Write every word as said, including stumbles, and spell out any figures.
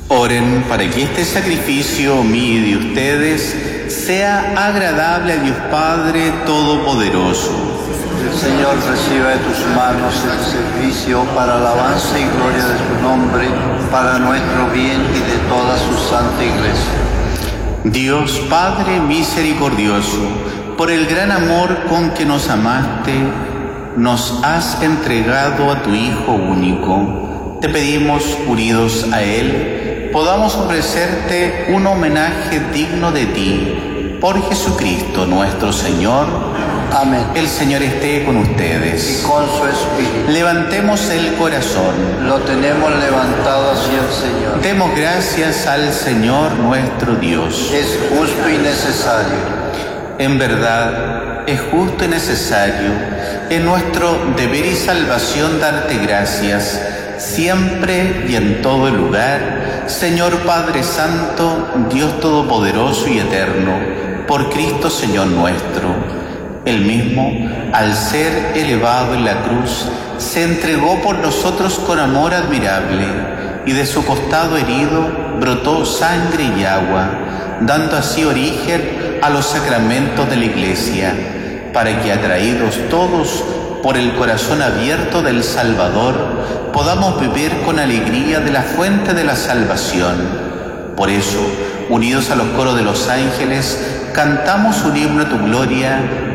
Oren para que este sacrificio mío y de ustedes sea agradable a Dios Padre Todopoderoso. El Señor reciba de tus manos el servicio para alabanza y gloria de su nombre, para nuestro bien y de toda su santa Iglesia. Dios Padre misericordioso, por el gran amor con que nos amaste, nos has entregado a tu Hijo único. Te pedimos, unidos a Él, podamos ofrecerte un homenaje digno de ti. Por Jesucristo nuestro Señor. Amén. El Señor esté con ustedes. Y con su espíritu. Levantemos el corazón. Lo tenemos levantado hacia el Señor. Demos gracias al Señor nuestro Dios. Es justo y necesario. En verdad, es justo y necesario, es nuestro deber y salvación darte gracias, siempre y en todo lugar, Señor Padre Santo, Dios Todopoderoso y Eterno, por Cristo Señor nuestro. Él mismo, al ser elevado en la cruz, se entregó por nosotros con amor admirable, y de su costado herido brotó sangre y agua, dando así origen a los sacramentos de la Iglesia, para que, atraídos todos por el corazón abierto del Salvador, podamos beber con alegría de la fuente de la salvación. Por eso, unidos a los coros de los ángeles, cantamos un himno a tu gloria,